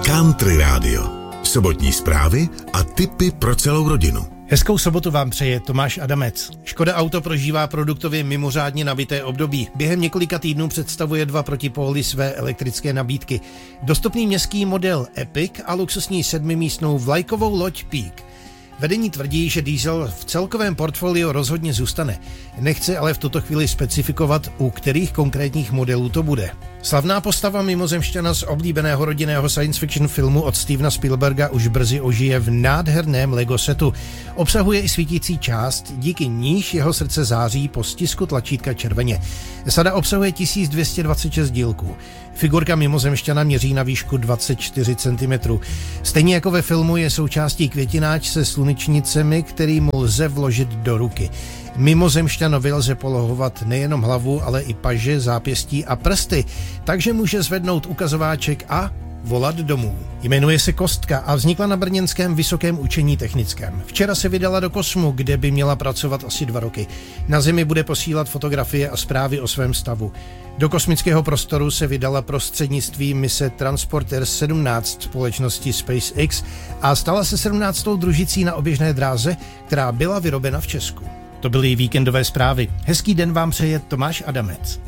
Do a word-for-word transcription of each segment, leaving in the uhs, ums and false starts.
Country Radio. Sobotní zprávy a tipy pro celou rodinu. Hezkou sobotu vám přeje Tomáš Adamec. Škoda Auto prožívá produktově mimořádně nabité období. Během několika týdnů představuje dva protipóly své elektrické nabídky. Dostupný městský model Epic a luxusní sedmimístnou vlajkovou loď Peak. Vedení tvrdí, že diesel v celkovém portfoliu rozhodně zůstane. Nechce ale v tuto chvíli specifikovat, u kterých konkrétních modelů to bude. Slavná postava mimozemšťana z oblíbeného rodinného science fiction filmu od Stevena Spielberga už brzy ožije v nádherném Lego setu. Obsahuje i svítící část, díky níž jeho srdce září po stisku tlačítka červeně. Sada obsahuje tisíc dvě stě dvacet šest dílků. Figurka mimozemšťana měří na výšku dvacet čtyři centimetrů. Stejně jako ve filmu je součástí květináč se slunečnicemi, který mu lze vložit do ruky. Mimozemšťanovi lze polohovat nejenom hlavu, ale i paže, zápěstí a prsty, takže může zvednout ukazováček a volat domů. Jmenuje se Kostka a vznikla na brněnském Vysokém učení technickém. Včera se vydala do kosmu, kde by měla pracovat asi dva roky. Na Zemi bude posílat fotografie a zprávy o svém stavu. Do kosmického prostoru se vydala prostřednictvím mise Transporter sedmnáct společnosti SpaceX a stala se sedmnáctou družicí na oběžné dráze, která byla vyrobena v Česku. To byly víkendové zprávy. Hezký den vám přeje Tomáš Adamec.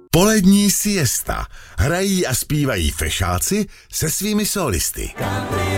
Polední siesta. Hrají a zpívají fešáci se svými solisty.